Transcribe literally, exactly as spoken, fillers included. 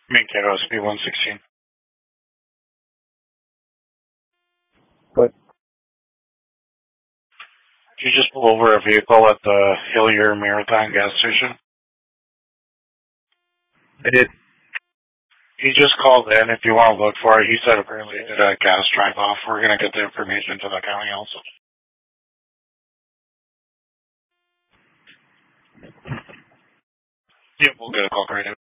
Mankato S P one sixteen. What? Did you just pull over a vehicle at the Hillier Marathon gas station? I did. He just called in. If you want to look for it, he said apparently he did a gas drive-off. We're going to get the information to the county also. Yeah, we'll get a call right in.